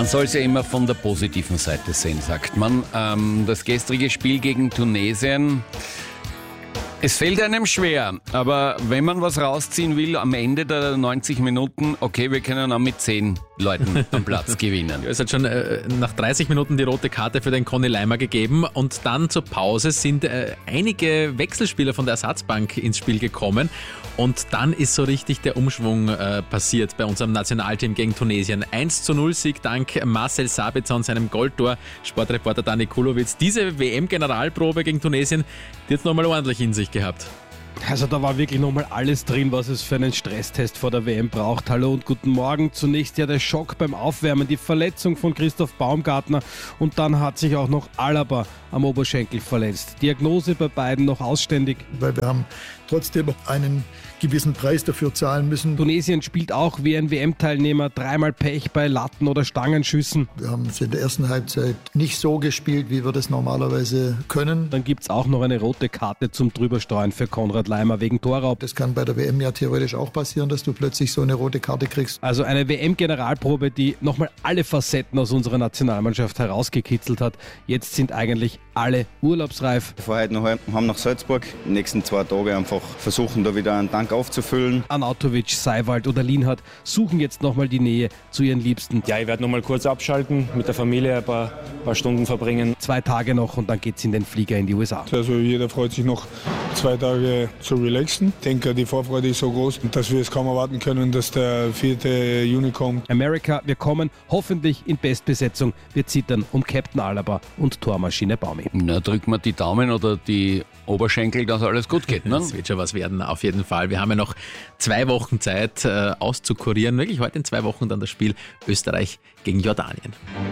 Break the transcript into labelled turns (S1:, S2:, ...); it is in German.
S1: Man soll es ja immer von der positiven Seite sehen, sagt man. Das gestrige Spiel gegen Tunesien, es fällt einem schwer, aber wenn man was rausziehen will, am Ende der 90 Minuten, okay, wir können auch mit 10 Leuten am Platz gewinnen.
S2: Es hat schon nach 30 Minuten die rote Karte für den Conny Leimer gegeben und dann zur Pause sind einige Wechselspieler von der Ersatzbank ins Spiel gekommen und dann ist so richtig der Umschwung passiert bei unserem Nationalteam gegen Tunesien. 1:0 Sieg dank Marcel Sabitzer und seinem Goldtor, Sportreporter Dani Kulowitz. Diese WM-Generalprobe gegen Tunesien, die hat nochmal ordentlich in sich gehabt.
S3: Also da war wirklich nochmal alles drin, was es für einen Stresstest vor der WM braucht. Hallo und guten Morgen. Zunächst ja der Schock beim Aufwärmen, die Verletzung von Christoph Baumgartner und dann hat sich auch noch Alaba am Oberschenkel verletzt. Diagnose bei beiden noch ausständig.
S4: Weil wir haben trotzdem einen gewissen Preis dafür zahlen müssen.
S3: Tunesien spielt auch wie ein WM-Teilnehmer dreimal Pech bei Latten- oder Stangenschüssen.
S4: Wir haben es in der ersten Halbzeit nicht so gespielt, wie wir das normalerweise können.
S3: Dann gibt es auch noch eine rote Karte zum Drüberstreuen für Konrad Leimer wegen Torraub.
S4: Das kann bei der WM ja theoretisch auch passieren, dass du plötzlich so eine rote Karte kriegst.
S3: Also eine WM-Generalprobe, die nochmal alle Facetten aus unserer Nationalmannschaft herausgekitzelt hat. Jetzt sind eigentlich alle urlaubsreif.
S5: Wir fahren heute noch heim nach Salzburg. Die nächsten 2 Tage einfach versuchen, da wieder einen Tank aufzufüllen.
S3: Arnautovic, Seiwald oder Lienhardt suchen jetzt nochmal die Nähe zu ihren Liebsten.
S6: Ja, ich werde nochmal kurz abschalten, mit der Familie ein paar Stunden verbringen.
S3: 2 Tage noch und dann geht's in den Flieger in die USA.
S7: Also jeder freut sich noch 2 Tage zu relaxen. Ich denke, die Vorfreude ist so groß, dass wir es kaum erwarten können, dass der 4. Juni kommt.
S3: America, wir kommen hoffentlich in Bestbesetzung. Wir zittern um Captain Alaba und Tormaschine Baumi.
S1: Na, drücken wir die Daumen oder die Oberschenkel, dass alles gut geht, ne?
S2: Das wird schon was werden, auf jeden Fall. Wir haben ja noch 2 Wochen Zeit auszukurieren. Wirklich heute in 2 Wochen dann das Spiel Österreich gegen Jordanien.